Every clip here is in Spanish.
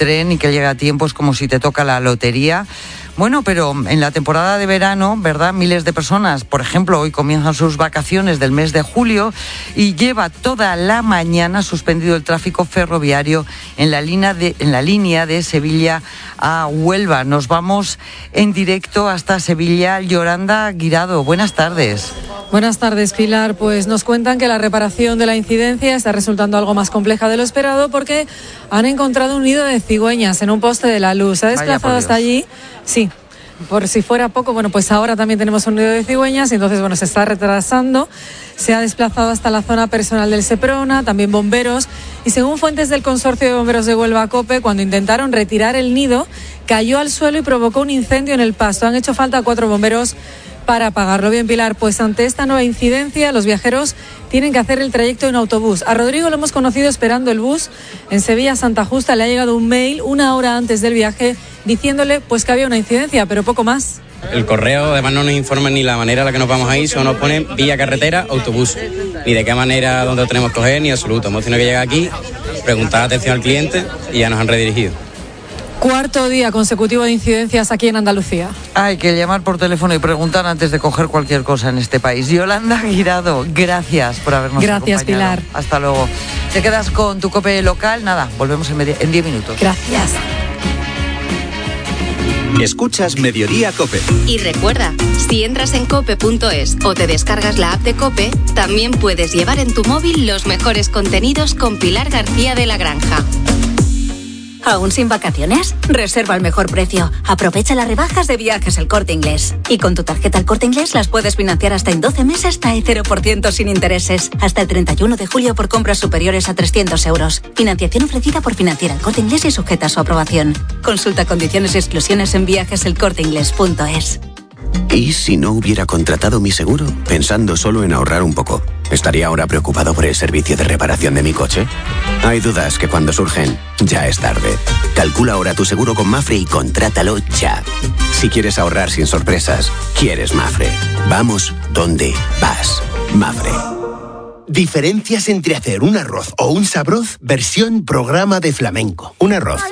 tren y que llegue a tiempo es como si te toca la lotería. Bueno, pero en la temporada de verano, ¿verdad? Miles de personas, por ejemplo, hoy comienzan sus vacaciones del mes de julio y lleva toda la mañana suspendido el tráfico ferroviario en la línea de Sevilla a Huelva. Nos vamos en directo hasta Sevilla. Yolanda Guirado, buenas tardes. Buenas tardes, Pilar. Pues nos cuentan que la reparación de la incidencia está resultando algo más compleja de lo esperado porque han encontrado un nido de cigüeñas en un poste de la luz. Se ha desplazado hasta allí. Sí, por si fuera poco, bueno, pues ahora también tenemos un nido de cigüeñas y entonces, bueno, se está retrasando. Se ha desplazado hasta la zona personal del Seprona, también bomberos. Y según fuentes del Consorcio de Bomberos de Huelva COPE, cuando intentaron retirar el nido, cayó al suelo y provocó un incendio en el pasto. Han hecho falta 4 bomberos para apagarlo. Bien, Pilar, pues ante esta nueva incidencia, los viajeros tienen que hacer el trayecto en autobús. A Rodrigo lo hemos conocido esperando el bus en Sevilla Santa Justa. Le ha llegado un mail 1 hora antes del viaje diciéndole pues que había una incidencia, pero poco más. El correo además no nos informa ni la manera a la que nos vamos a ir, solo nos pone vía carretera, autobús, ni de qué manera, dónde lo tenemos que coger, ni absoluto. Hemos tenido que llegar aquí, preguntar atención al cliente y ya nos han redirigido. 4º día consecutivo de incidencias aquí en Andalucía. Hay que llamar por teléfono y preguntar antes de coger cualquier cosa en este país. Yolanda Guirado, gracias por habernos acompañado. Gracias, Pilar. Hasta luego. Te quedas con tu COPE local. Nada, volvemos en 10 minutos. Gracias. Escuchas Mediodía COPE. Y recuerda, si entras en cope.es o te descargas la app de COPE, también puedes llevar en tu móvil los mejores contenidos con Pilar García de la Granja. ¿Aún sin vacaciones? Reserva al mejor precio. Aprovecha las rebajas de Viajes El Corte Inglés. Y con tu tarjeta El Corte Inglés las puedes financiar hasta en 12 meses hasta el 0% sin intereses. Hasta el 31 de julio por compras superiores a 300 euros. Financiación ofrecida por Financiera El Corte Inglés y sujeta a su aprobación. Consulta condiciones y exclusiones en viajeselcorteinglés.es. ¿Y si no hubiera contratado mi seguro? Pensando solo en ahorrar un poco. ¿Estaría ahora preocupado por el servicio de reparación de mi coche? Hay dudas que cuando surgen, ya es tarde. Calcula ahora tu seguro con Mapfre y contrátalo ya. Si quieres ahorrar sin sorpresas, quieres Mapfre. Vamos donde vas. Mapfre. Diferencias entre hacer un arroz o un sabroz, versión programa de flamenco. Un arroz.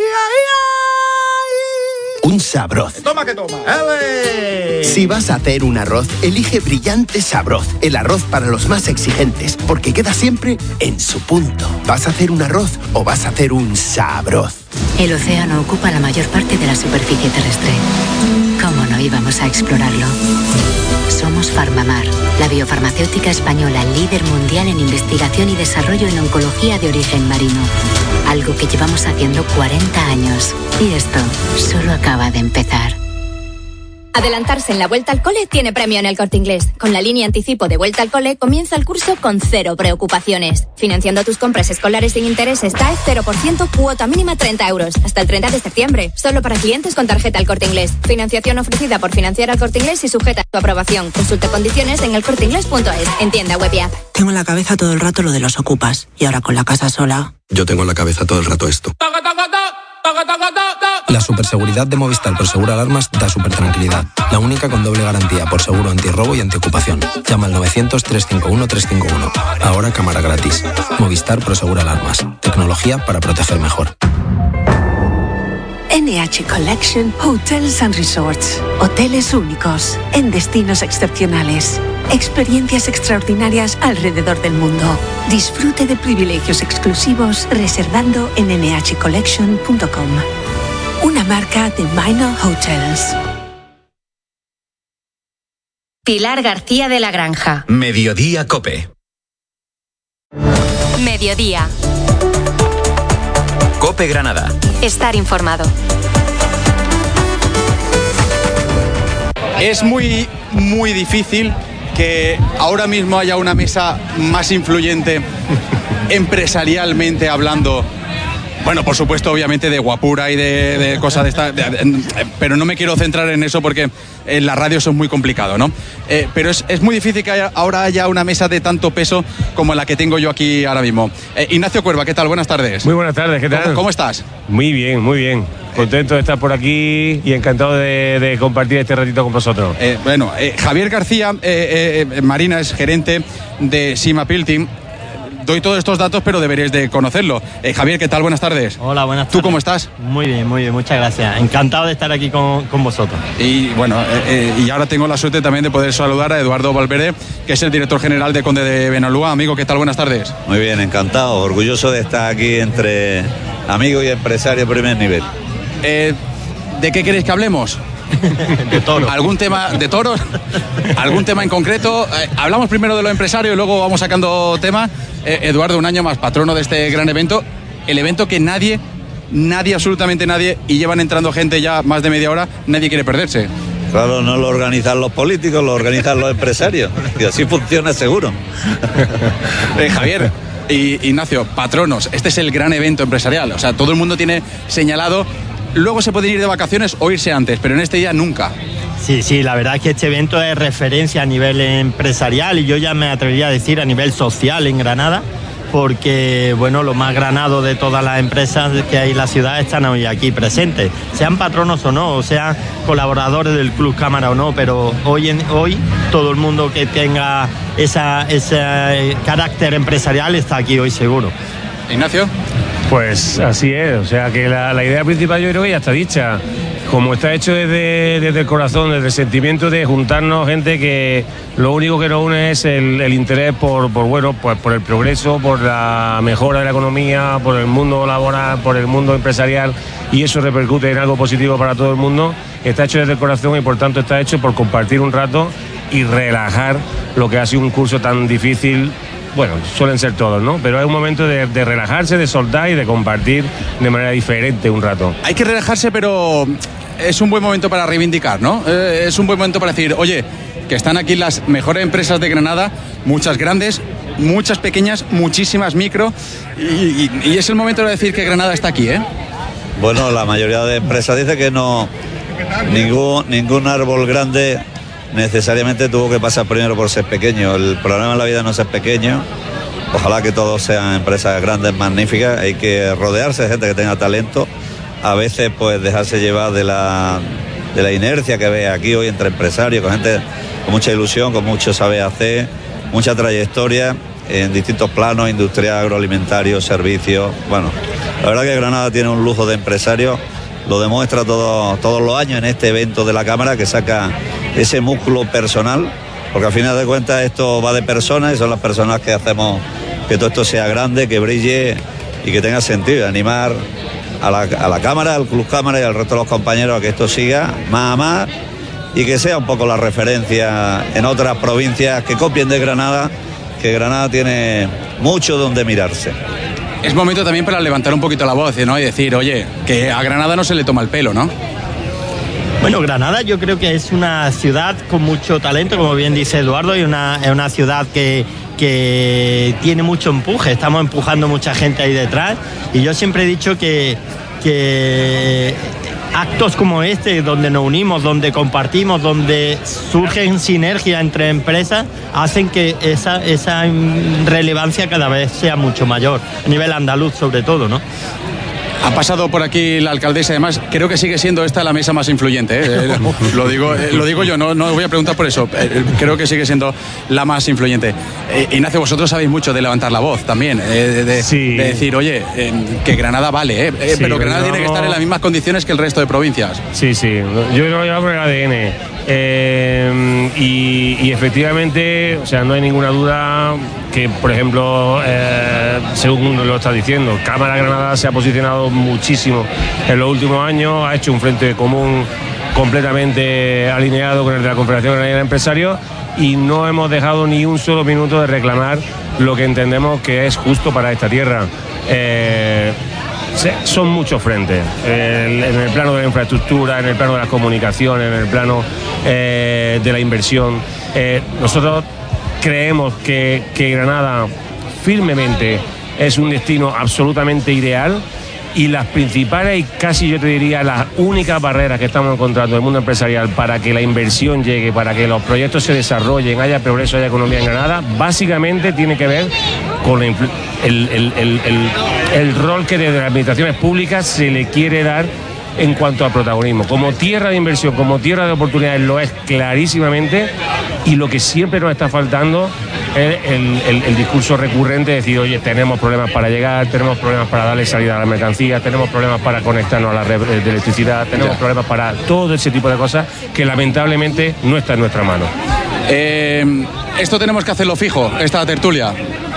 Un sabroz. Toma que toma. Si vas a hacer un arroz, elige Brillante Sabroz, el arroz para los más exigentes, porque queda siempre en su punto. ¿Vas a hacer un arroz o vas a hacer un sabroz? El océano ocupa la mayor parte de la superficie terrestre. ¿Cómo no íbamos a explorarlo? Somos Farmamar, la biofarmacéutica española líder mundial en investigación y desarrollo en oncología de origen marino. Algo que llevamos haciendo 40 años. Y esto solo acaba de empezar. Adelantarse en la Vuelta al Cole tiene premio en El Corte Inglés. Con la línea anticipo de Vuelta al Cole comienza el curso con 0 preocupaciones. Financiando tus compras escolares sin intereses TAE 0%, cuota mínima 30 euros. Hasta el 30 de septiembre. Solo para clientes con tarjeta El Corte Inglés. Financiación ofrecida por Financiera El Corte Inglés y sujeta a tu aprobación. Consulta condiciones en elcorteinglés.es. En tienda web y app. Tengo en la cabeza todo el rato lo de los ocupas. Y ahora con la casa sola. Yo tengo en la cabeza todo el rato esto. La superseguridad de Movistar Prosegur Alarmas da supertranquilidad. La única con doble garantía por seguro antirrobo y antiocupación. Llama al 900-351-351. Ahora cámara gratis. Movistar Prosegur Alarmas. Tecnología para proteger mejor. NH Collection Hotels and Resorts. Hoteles únicos, en destinos excepcionales. Experiencias extraordinarias alrededor del mundo. Disfrute de privilegios exclusivos reservando en nhcollection.com. Una marca de Minor Hotels. Pilar García de la Granja. Mediodía COPE. Mediodía. COPE Granada. Estar informado. Es muy difícil que ahora mismo haya una mesa más influyente empresarialmente hablando. Bueno, por supuesto, obviamente de guapura y de cosas de esta, pero no me quiero centrar en eso porque en la radio eso es muy complicado, ¿no? Pero es muy difícil que ahora haya una mesa de tanto peso como la que tengo yo aquí ahora mismo. Ignacio Cuerva, ¿qué tal? Buenas tardes. Muy buenas tardes, ¿qué tal? ¿Cómo estás? Muy bien, muy bien. Contento de estar por aquí y encantado de compartir este ratito con vosotros. Javier García Marina es gerente de Sima Pilting. doy todos estos datos, pero deberéis de conocerlo. Javier, ¿qué tal? Buenas tardes. Hola, buenas tardes. ¿Tú cómo estás? Muy bien, muchas gracias. Encantado de estar aquí con vosotros. Y bueno, y ahora tengo la suerte también de poder saludar a Eduardo Valverde, que es el director general de Conde de Benalúa. Amigo, ¿qué tal? Buenas tardes. Muy bien, encantado, orgulloso de estar aquí entre amigos y empresarios de primer nivel. ¿De qué queréis que hablemos? De toros. ¿Algún tema de toros? ¿Algún tema en concreto? Hablamos primero de lo empresario y luego vamos sacando temas. Eduardo, un año más, patrono de este gran evento. El evento que nadie, absolutamente nadie, y llevan entrando gente ya más de media hora, nadie quiere perderse. Claro, no lo organizan los políticos, lo organizan los empresarios. Y así funciona seguro. Javier y Ignacio, patronos, este es el gran evento empresarial. O sea, todo el mundo tiene señalado. Luego se pueden ir de vacaciones o irse antes, pero en este día nunca. Sí, la verdad es que este evento es referencia a nivel empresarial y yo ya me atrevería a decir a nivel social en Granada, porque bueno, lo más granado de todas las empresas que hay en la ciudad están hoy aquí presentes, sean patronos o no, o sean colaboradores del Club Cámara o no, pero hoy todo el mundo que tenga ese carácter empresarial está aquí hoy seguro. Ignacio. Pues así es, o sea que la idea principal yo creo que ya está dicha. Como está hecho desde el corazón, desde el sentimiento de juntarnos gente que lo único que nos une es el interés por el progreso, por la mejora de la economía, por el mundo laboral, por el mundo empresarial, y eso repercute en algo positivo para todo el mundo. Está hecho desde el corazón y por tanto está hecho por compartir un rato y relajar lo que ha sido un curso tan difícil. Bueno, suelen ser todos, ¿no? Pero es un momento de relajarse, de soltar y de compartir de manera diferente un rato. Hay que relajarse, pero es un buen momento para reivindicar, ¿no? Es un buen momento para decir, oye, que están aquí las mejores empresas de Granada, muchas grandes, muchas pequeñas, muchísimas micro, y es el momento de decir que Granada está aquí, ¿eh? Bueno, la mayoría de empresas dice que no, ningún árbol grande necesariamente tuvo que pasar primero por ser pequeño. El problema en la vida no es ser pequeño. Ojalá que todos sean empresas grandes, magníficas. Hay que rodearse de gente que tenga talento. A veces pues dejarse llevar de la inercia que ve aquí hoy entre empresarios, con gente con mucha ilusión, con mucho saber hacer, mucha trayectoria en distintos planos, industrial, agroalimentario, servicios. Bueno, la verdad que Granada tiene un lujo de empresarios. Lo demuestra todos los años en este evento de la Cámara, que saca ese músculo personal, porque al final de cuentas esto va de personas y son las personas que hacemos que todo esto sea grande, que brille y que tenga sentido, animar a la Cámara, al Club Cámara y al resto de los compañeros a que esto siga más a más y que sea un poco la referencia en otras provincias que copien de Granada, que Granada tiene mucho donde mirarse. Es momento también para levantar un poquito la voz, ¿no? Y decir, oye, que a Granada no se le toma el pelo, ¿no? Bueno, Granada yo creo que es una ciudad con mucho talento, como bien dice Eduardo, y es una ciudad que tiene mucho empuje. Estamos empujando mucha gente ahí detrás y yo siempre he dicho que actos como este, donde nos unimos, donde compartimos, donde surgen sinergias entre empresas, hacen que esa relevancia cada vez sea mucho mayor, a nivel andaluz sobre todo, ¿no? Ha pasado por aquí la alcaldesa, además creo que sigue siendo esta la mesa más influyente, ¿eh? Lo digo yo, no voy a preguntar por eso, creo que sigue siendo la más influyente. Ignacio, vosotros sabéis mucho de levantar la voz también, de decir, oye, que Granada vale, sí, pero Granada tiene que estar en las mismas condiciones que el resto de provincias. Sí, yo creo que va por el ADN. Y efectivamente, o sea, no hay ninguna duda que, por ejemplo, según lo está diciendo, Cámara Granada se ha posicionado muchísimo en los últimos años, ha hecho un frente común completamente alineado con el de la Confederación Canaria de Empresarios y no hemos dejado ni un solo minuto de reclamar lo que entendemos que es justo para esta tierra. Son muchos frentes, en el plano de la infraestructura, en el plano de las comunicaciones, en el plano de la inversión. Nosotros creemos que Granada firmemente es un destino absolutamente ideal y las principales y casi yo te diría las únicas barreras que estamos encontrando en el mundo empresarial para que la inversión llegue, para que los proyectos se desarrollen, haya progreso, haya economía en Granada, básicamente tiene que ver con el rol que desde las administraciones públicas se le quiere dar en cuanto al protagonismo. Como tierra de inversión, como tierra de oportunidades lo es clarísimamente, y lo que siempre nos está faltando el discurso recurrente de decir, oye, tenemos problemas para llegar, tenemos problemas para darle salida a la mercancía, tenemos problemas para conectarnos a la red de electricidad, tenemos problemas para todo ese tipo de cosas que lamentablemente no está en nuestra mano. Esto tenemos que hacerlo fijo, esta tertulia.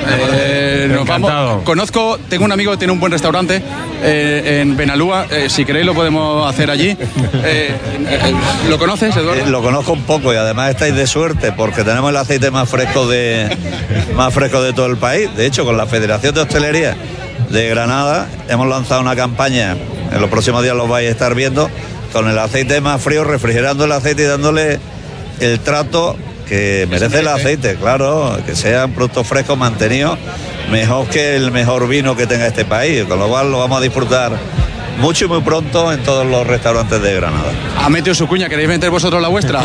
Tengo un amigo que tiene un buen restaurante en Benalúa, si queréis lo podemos hacer allí. ¿Lo conoces, Eduardo? Lo conozco un poco y además estáis de suerte porque tenemos el aceite más fresco de todo el país. De hecho, con la Federación de Hostelería de Granada hemos lanzado una campaña, en los próximos días lo vais a estar viendo, con el aceite más frío, refrigerando el aceite y dándole el trato que merece el aceite, claro, que sean productos frescos mantenidos, mejor que el mejor vino que tenga este país, con lo cual lo vamos a disfrutar mucho y muy pronto en todos los restaurantes de Granada. Ha metido su cuña, ¿queréis meter vosotros la vuestra?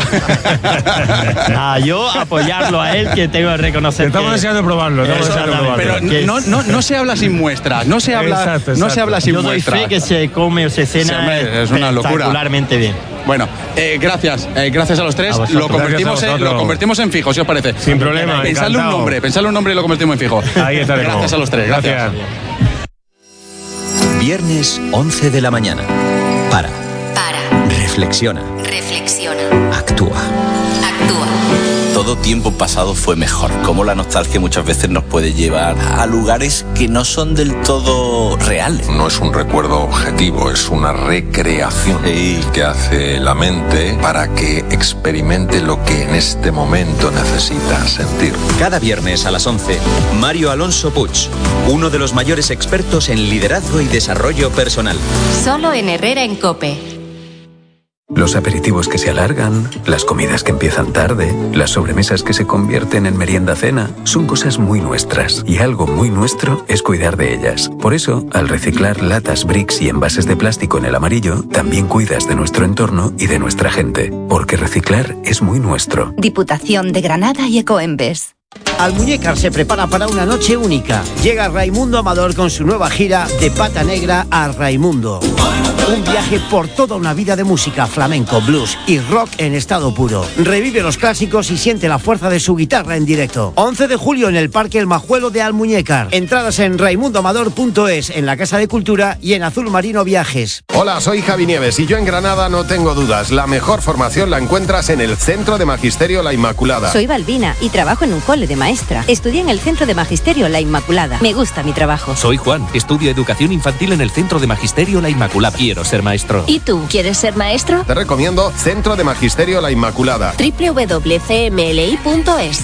Yo apoyarlo a él, que tengo que reconocer. Estamos deseando probarlo. Pero no se habla sin muestras, no se habla sin Yo doy muestras. fe que se come o se cena es una locura. Espectacularmente bien. Bueno, gracias a los tres. Lo convertimos en fijo, si os parece. Sin problema. Pensadle un nombre y lo convertimos en fijo. Ahí estaremos. Gracias a los tres. Gracias. Viernes 11 de la mañana. Para. Reflexiona. Actúa. Todo tiempo pasado fue mejor. Como la nostalgia muchas veces nos puede llevar a lugares que no son del todo reales. No es un recuerdo objetivo, es una recreación que hace la mente para que experimente lo que en este momento necesita sentir. Cada viernes a las 11, Mario Alonso Puig, uno de los mayores expertos en liderazgo y desarrollo personal. Solo en Herrera en COPE. Los aperitivos que se alargan, las comidas que empiezan tarde, las sobremesas que se convierten en merienda-cena, son cosas muy nuestras. Y algo muy nuestro es cuidar de ellas. Por eso, al reciclar latas, bricks y envases de plástico en el amarillo, también cuidas de nuestro entorno y de nuestra gente. Porque reciclar es muy nuestro. Diputación de Granada y Ecoembes. Almuñécar se prepara para una noche única. Llega Raimundo Amador con su nueva gira de Pata Negra a Raimundo. Un viaje por toda una vida de música, flamenco, blues y rock en estado puro. Revive los clásicos y siente la fuerza de su guitarra en directo. 11 de julio en el Parque El Majuelo de Almuñécar. Entradas en raimundoamador.es, en la Casa de Cultura y en Azul Marino Viajes. Hola, soy Javi Nieves y yo en Granada no tengo dudas. La mejor formación la encuentras en el Centro de Magisterio La Inmaculada. Soy Balbina y trabajo en un cole de maestra. Estudié en el Centro de Magisterio La Inmaculada. Me gusta mi trabajo. Soy Juan. Estudio Educación Infantil en el Centro de Magisterio La Inmaculada. Quiero ser maestro. ¿Y tú? ¿Quieres ser maestro? Te recomiendo Centro de Magisterio La Inmaculada. www.cmli.es.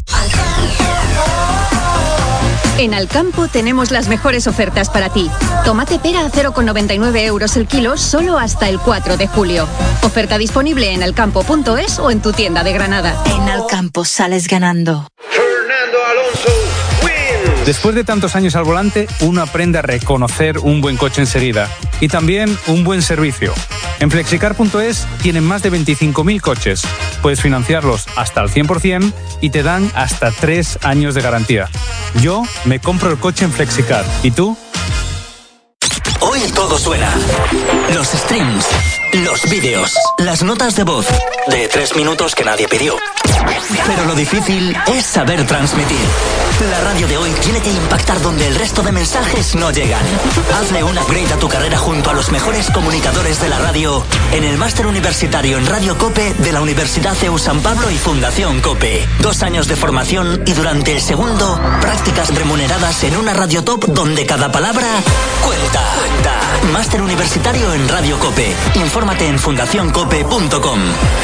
En Alcampo tenemos las mejores ofertas para ti. Tomate pera a 0,99 euros el kilo solo hasta el 4 de julio. Oferta disponible en alcampo.es o en tu tienda de Granada. En Alcampo sales ganando. Fernando Alonso wins. Después de tantos años al volante, uno aprende a reconocer un buen coche enseguida y también un buen servicio. En Flexicar.es tienen más de 25.000 coches. Puedes financiarlos hasta el 100% y te dan hasta 3 años de garantía. Yo me compro el coche en Flexicar. ¿Y tú? Hoy todo suena. Los streams, los vídeos, las notas de voz de 3 minutos que nadie pidió. Pero lo difícil es saber transmitir. La radio de hoy tiene que impactar donde el resto de mensajes no llegan. Hazle un upgrade a tu carrera junto a los mejores comunicadores de la radio en el máster universitario en Radio COPE de la Universidad CEU San Pablo y Fundación COPE. 2 años de formación y durante el segundo, prácticas remuneradas en una radio top donde cada palabra cuenta. Máster universitario en Radio COPE. Infórmate en fundacioncope.com.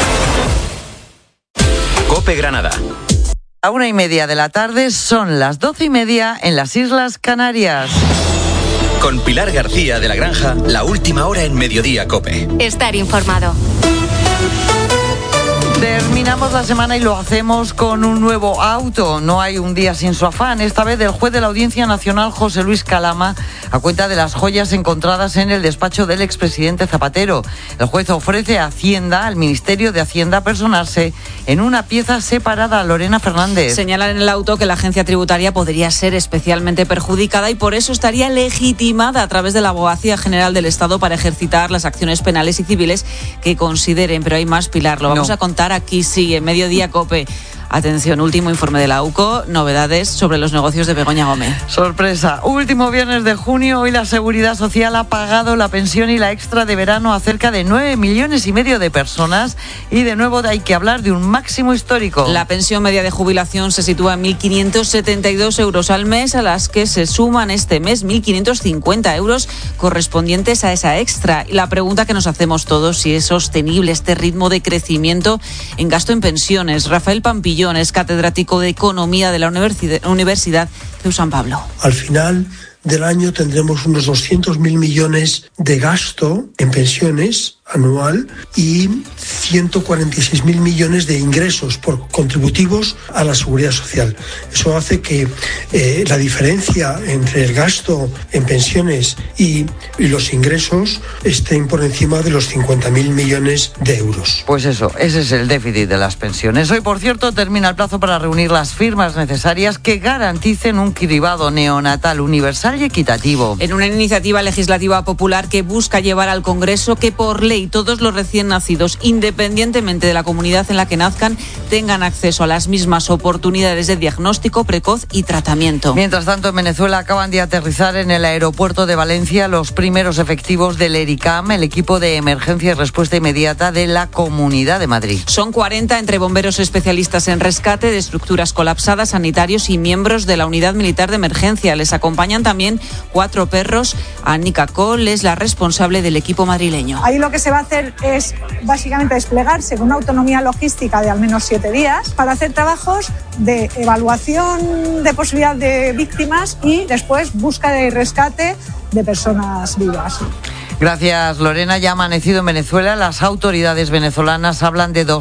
COPE Granada. A 1:30 de la tarde, son las 12:30 en las Islas Canarias. Con Pilar García de la Granja, la última hora en Mediodía COPE. Estar informado. Terminamos la semana y lo hacemos con un nuevo auto. No hay un día sin su afán. Esta vez el juez de la Audiencia Nacional, José Luis Calama, a cuenta de las joyas encontradas en el despacho del expresidente Zapatero. El juez ofrece a Hacienda, al Ministerio de Hacienda, personarse en una pieza separada. Lorena Fernández. Señalan en el auto que la agencia tributaria podría ser especialmente perjudicada y por eso estaría legitimada a través de la Abogacía General del Estado para ejercitar las acciones penales y civiles que consideren. Pero hay más, Pilar, lo vamos a contar aquí, sí, en Mediodía COPE. Atención, último informe de la UCO, novedades sobre los negocios de Begoña Gómez. Sorpresa, último viernes de junio, hoy la Seguridad Social ha pagado la pensión y la extra de verano a cerca de 9,5 millones de personas y de nuevo hay que hablar de un máximo histórico. La pensión media de jubilación se sitúa en 1.572 euros al mes, a las que se suman este mes 1.550 euros correspondientes a esa extra. Y la pregunta que nos hacemos todos, si es sostenible este ritmo de crecimiento en gasto en pensiones. Rafael Pampillón es catedrático de Economía de la Universidad de San Pablo. Al final del año tendremos unos 200.000 millones de gasto en pensiones anual y 146.000 millones de ingresos por contributivos a la seguridad social. Eso hace que la diferencia entre el gasto en pensiones y los ingresos estén por encima de los 50.000 millones de euros. Pues eso, ese es el déficit de las pensiones. Hoy, por cierto, termina el plazo para reunir las firmas necesarias que garanticen un cribado neonatal universal y equitativo. En una iniciativa legislativa popular que busca llevar al Congreso que por ley todos los recién nacidos, independientemente de la comunidad en la que nazcan, tengan acceso a las mismas oportunidades de diagnóstico precoz y tratamiento. Mientras tanto, en Venezuela acaban de aterrizar en el aeropuerto de Valencia los primeros efectivos del ERICAM, el equipo de emergencia y respuesta inmediata de la Comunidad de Madrid. Son 40 entre bomberos especialistas en rescate de estructuras colapsadas, sanitarios y miembros de la Unidad Militar de Emergencia. Les acompañan también 4 perros. Anika Cole es la responsable del equipo madrileño. Ahí lo que se va a hacer es básicamente desplegarse con una autonomía logística de al menos 7 días para hacer trabajos de evaluación de posibilidad de víctimas y después búsqueda y rescate de personas vivas. Gracias, Lorena. Ya ha amanecido en Venezuela. Las autoridades venezolanas hablan de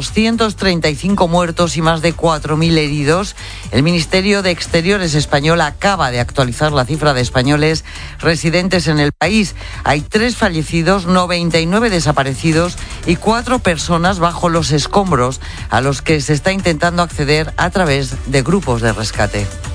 235 muertos y más de 4.000 heridos. El Ministerio de Exteriores español acaba de actualizar la cifra de españoles residentes en el país. Hay 3 fallecidos, 99 desaparecidos y 4 personas bajo los escombros a los que se está intentando acceder a través de grupos de rescate.